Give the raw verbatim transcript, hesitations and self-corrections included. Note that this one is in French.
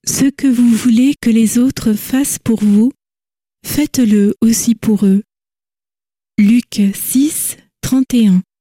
Ce que vous voulez que les autres fassent pour vous, faites-le aussi pour eux. Luc six, trente et un.